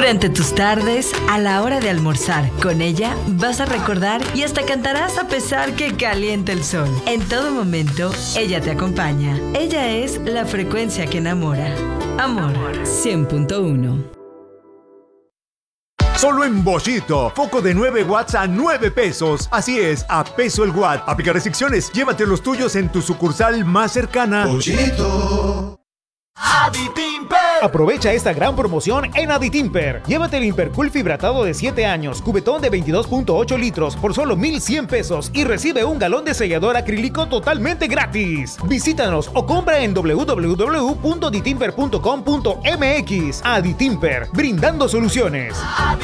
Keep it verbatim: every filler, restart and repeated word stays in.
Durante tus tardes, a la hora de almorzar, con ella vas a recordar y hasta cantarás a pesar que caliente el sol. En todo momento, ella te acompaña. Ella es la frecuencia que enamora. Amor, cien punto uno. Solo en Boschito, foco de nueve watts a nueve pesos. Así es, a peso el watt. Aplica restricciones. Llévate los tuyos en tu sucursal más cercana. Boschito. Aditimper. Aprovecha esta gran promoción en Aditimper. Llévate el Impercool fibratado de siete años, cubetón de veintidós punto ocho litros por solo mil cien pesos y recibe un galón de sellador acrílico totalmente gratis. Visítanos o compra en doble u doble u doble u punto aditimper punto com punto m x. Aditimper, brindando soluciones.